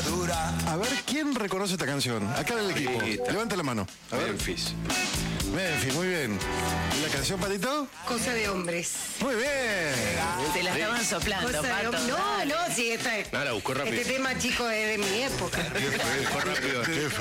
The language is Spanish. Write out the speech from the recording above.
dura. A ver, ¿quién reconoce esta canción? Acá en el equipo. Levante la mano. A ver. Memphis. Memphis, muy bien. ¿Y la canción, Patito? Cosa de hombres. Muy bien. Se la estaban soplando, Cosa de Pato. No, sí, No, la buscó rápido. este tema, chico, es de mi época. Buscó rápido.